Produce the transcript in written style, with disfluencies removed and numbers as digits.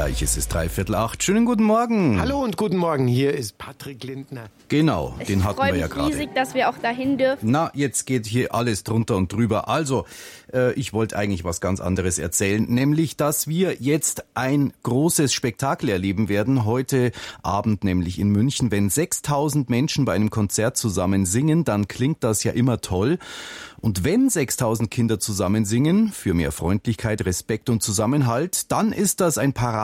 Gleich ist es 7:45. Schönen guten Morgen. Hallo und guten Morgen, hier ist Patrick Lindner. Genau, den hatten wir ja Ich freue gerade. mich riesig, dass wir auch dahin dürfen. Na, jetzt geht hier alles drunter und drüber. Also, ich wollte eigentlich was ganz anderes erzählen, nämlich, dass wir jetzt ein großes Spektakel erleben werden, heute Abend nämlich in München. Wenn 6.000 Menschen bei einem Konzert zusammen singen, dann klingt das ja immer toll. Und wenn 6.000 Kinder zusammen singen, für mehr Freundlichkeit, Respekt und Zusammenhalt, dann ist das ein